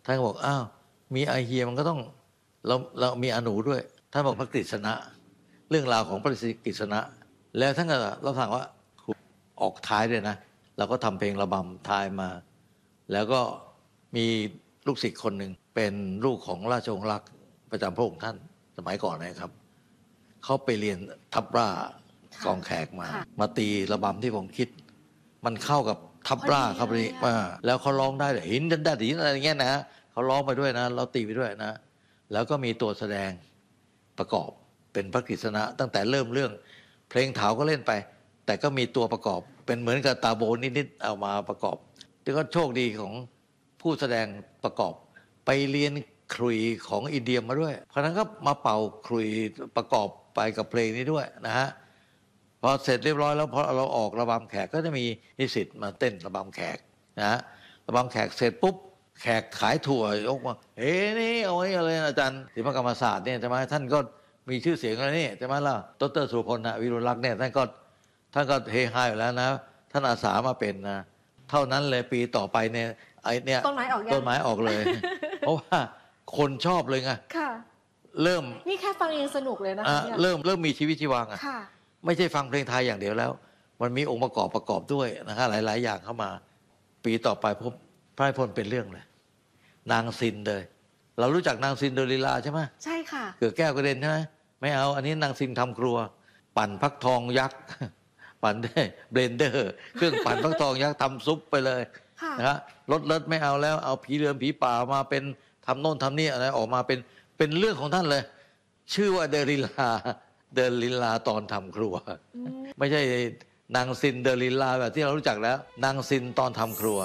ท่านก็บอกอ้าวมีอาเฮียมันก็ต้องเรามีอนูด้วยท่านบอกพระกฤษณะเรื่องราวของพระกฤษณะแล้วท่านก็เราสั่งว่าออกท้ายด้วยนะเราก็ทำเพลงระบำท้ายมาแล้วก็มีลูกศิษย์คนหนึ่งเป็นลูกของราชวงศ์ลักษณ์ประจำพระองค์ท่านสมัยก่อนนะครับเขาไปเรียนทับร่ากองแขกมาตีระบำที่ผมคิดมันเข้ากับทับร่าครับนี่แล้วเขาร้องได้หินดันดาหินอะไรเงี้ยนะเขาร้องไปด้วยนะเราตีไปด้วยนะแล้วก็มีตัวแสดงประกอบเป็นพระกฤษณะตั้งแต่เริ่มเรื่องเพลงเถาก็เล่นไปแต่ก็มีตัวประกอบเป็นเหมือนกับตาโบนิดๆเอามาประกอบแต่ก็โชคดีของผู้แสดงประกอบไปเรียนขลุ่ยของอินเดียมาด้วยเพราะนั้นก็มาเป่าขลุ่ยประกอบไปกับเพลงนี้ด้วยนะฮะพอเสร็จเรียบร้อยแล้วพอเราออกระบำแขกก็จะมีนิสิตมาเต้นระบำแขกนะระบำแขกเสร็จปุ๊บแขกขายถั่วยกมาเฮ้นี่เอาไว้อะไรอาจารย์ศิลปกรรมศาสตร์เนี่ยใช่ไหมท่านก็มีชื่อเสียงอะไรนี่ใช่ไหมล่ะดร.สุรพลวิรุฬลักษณ์เนี่ยท่านก็เฮฮาอยู่แล้วนะท่านอาสามาเป็นนะเท่านั้นเลยปีต่อไปเนี่ยไอ้เนี่ยต้นไม้ออกเลย เพราะว่าคนชอบเลยไงเริ่มนี่แค่ฟังยังสนุกเลยนะคะเริ่มมีชีวิตชีวาไงไม่ใช่ฟังเพลงไทยอย่างเดียวแล้วมันมีองค์ประกอบด้วยนะฮะหลายๆอย่างเข้ามาปีต่อไปพบพระพลเป็นเรื่องเลยนางซินเลยเรารู้จักนางซินเดอเรลล่าใช่ไหมใช่ค่ะเกิดแก้วกระเด็นใช่ไหมไม่เอาอันนี้นางซินทำครัวปั่นฟักทองยักษ์ปั่นได้เบลนเดอร์เครื่องปั่นฟักทองยักษ์ทำซุปไปเลยนะฮะรสไม่เอาแล้วเอาผีเรือนผีป่ามาเป็นทำโน่นทำนี่อะไรออกมาเป็นเรื่องของท่านเลยชื่อว่าเดอริลลาตอนทำครัวไม่ใช่นางซินเดอริลลาแบบที่เรารู้จักแล้วนางซินตอนทำครัว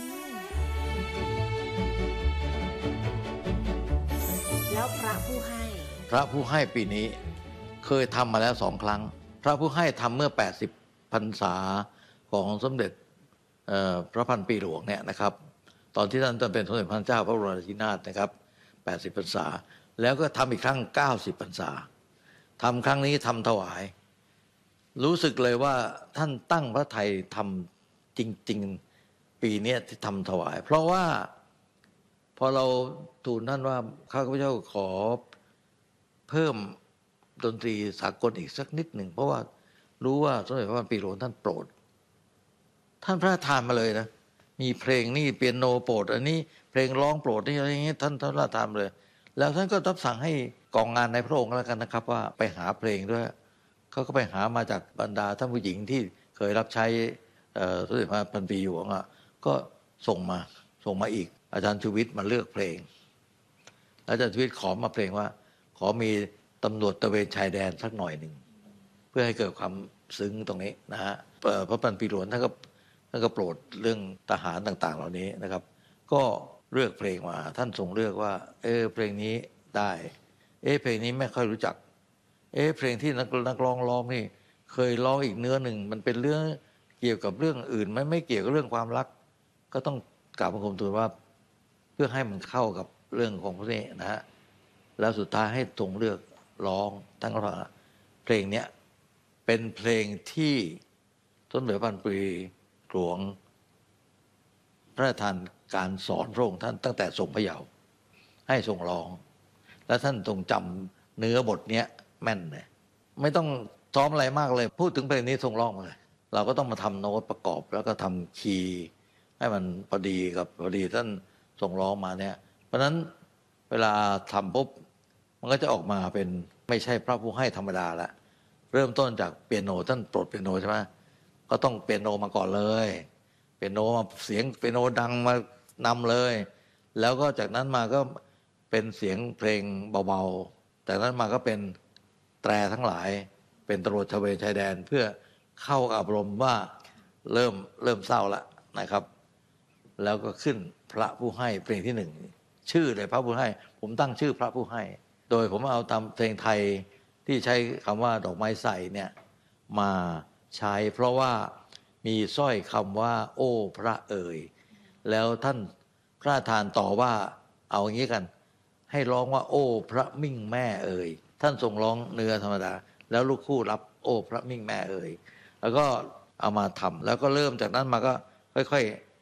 แล้วพระผู้ให้ปีนี้เคยทำมาแล้ว2 ครั้งพระผู้ให้ทำเมื่อ80 พรรษาของสมเด็จพระพันปีหลวงเนี่ยนะครับตอนที่ท่านเป็นสมเด็จพระเจ้าพระบรมราชินีนาถนะครับ80 พรรษาแล้วก็ทำอีกครั้ง90 พรรษาทำครั้งนี้ทำถวายรู้สึกเลยว่าท่านตั้งพระทัยทำจริงๆปีนี้ที่ทำถวายเพราะว่าพอเราทูลท่านว่าข้าพเจ้าขอเพิ่มดนตรีสากลอีกสักนิดหนึ่งเพราะว่ารู้ว่าสมเด็จพระพันปีหลวงท่านโปรดท่านพระราชทานมาเลยนะมีเพลงนี่เปียโนโปรดอันนี้เพลงร้องโปรดนี่อะไรอย่างนี้ท่านพระราชทานเลยแล้วท่านก็รับสั่งให้กองงานในพระองค์แล้วกันนะครับว่าไปหาเพลงด้วยเขาก็ไปหามาจากบรรดาท่านผู้หญิงที่เคยรับใช้สมเด็จพระพันปีหลวงก็ส่งมาอีกอาจารย์ชูวิทย์มาเลือกเพลงอาจารย์ชูวิทย์ขอมาเพลงว่าขอมีตำรวจตระเวนชายแดนสักหน่อยหนึ่งเพื่อให้เกิดความซึ้งตรงนี้นะฮะพระพันปีหลวงท่านก็โปรดเรื่องทหารต่างๆเหล่านี้นะครับก็เลือกเพลงมาท่านทรงเลือกว่าเพลงนี้ได้เพลงนี้ไม่ค่อยรู้จักเพลงที่นักร้องนี่เคยร้องอีกเนื้อหนึ่งมันเป็นเรื่องเกี่ยวกับเรื่องอื่นไม่เกี่ยวกับเรื่องความรักก็ต้องกราบบังคมทูลว่าเพื่อให้มันเข้ากับเรื่องของพวกนี้นะฮะแล้วสุดท้ายให้ทรงเลือกร้องตั้งว่าเพลงเนี้ยเป็นเพลงที่สมเด็จพระพันปีหลวงพระราชทานการสอนพระองค์ท่านตั้งแต่ทรงพระเยาว์ให้ทรงร้องและท่านทรงจำเนื้อบทเนี้ยแม่นเลยไม่ต้องซ้อมอะไรมากเลยพูดถึงเพลงนี้ทรงร้องมาเลยเราก็ต้องมาทำโน้ตประกอบแล้วก็ทำคีย์ให้มันพอดีท่านทรงร้องมาเนี่ยเพราะฉะนั้นเวลาทำปุ๊บมันก็จะออกมาเป็นไม่ใช่พระผู้ให้ธรรมดาละเริ่มต้นจากเปียโนท่านโปรดเปียโนใช่ไหมก็ต้องเปียโนมาก่อนเลยเปียโนมาเสียงเปียโนดังมานำเลยแล้วก็จากนั้นมาก็เป็นเสียงเพลงเบาๆจากนั้นมาก็เป็นแตรทั้งหลายเป็นตำรวจตระเวนชายแดนเพื่อเข้าอารมณ์ว่าเริ่มเศร้าละนะครับแล้วก็ขึ้นพระผู้ให้เพลงที่1ชื่อเลยพระผู้ให้ผมตั้งชื่อพระผู้ให้โดยผมเอาทำเพลงไทยที่ใช้คำว่าดอกไม้ใส่เนี่ยมาใช้เพราะว่ามีสร้อยคำว่าโอ้พระเอ๋ยแล้วท่านพระราชทานต่อว่าเอาอย่างนี้กันให้ร้องว่าโอ้พระมิ่งแม่เอ๋ยท่านทรงร้องเนื้อธรรมดาแล้วลูกคู่รับโอ้พระมิ่งแม่เอ๋ยแล้วก็เอามาทำแล้วก็เริ่มจากนั้นมาก็ค่อย